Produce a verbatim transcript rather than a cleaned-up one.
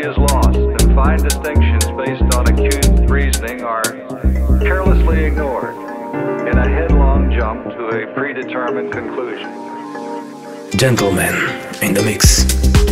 is lost, and fine distinctions based on acute reasoning are carelessly ignored in a headlong jump to a predetermined conclusion. Gentleman in the mix.